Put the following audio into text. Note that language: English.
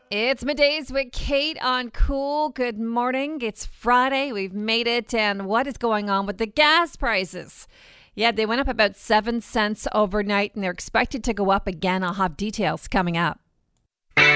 It's middays with Kate on Cool. Good morning. It's Friday. We've made it. And what is going on with the gas prices? Yeah, they went up about 7 cents overnight and they're expected to go up again. I'll have details coming up.